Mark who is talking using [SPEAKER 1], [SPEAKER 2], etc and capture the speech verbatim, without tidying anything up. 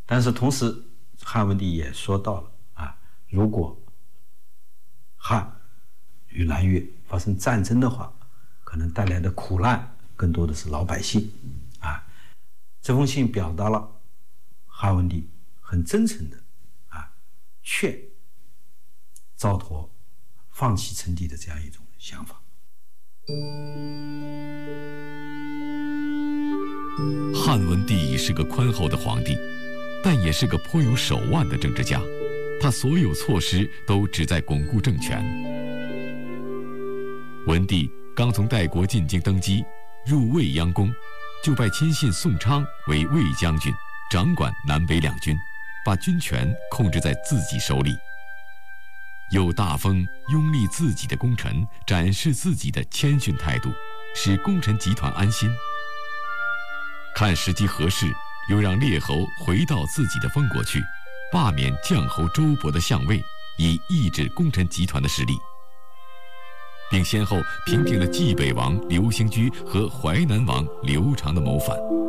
[SPEAKER 1] 但是同时，汉文帝也说到了啊，如果汉与南越发生战争的话，可能带来的苦难更多的是老百姓啊。这封信表达了汉文帝很真诚的啊劝赵佗放弃称帝的这样一种想法。
[SPEAKER 2] 汉文帝是个宽厚的皇帝，但也是个颇有手腕的政治家。他所有措施都旨在巩固政权。文帝刚从代国进京登基，入未央宫，就拜亲信宋昌为卫将军，掌管南北两军，把军权控制在自己手里。又大封拥立自己的功臣，展示自己的谦逊态度，使功臣集团安心。看时机合适，又让列侯回到自己的封国去，罢免将侯周勃的相位，以抑制功臣集团的势力，并先后平定了冀北王刘兴居和淮南王刘长的谋反。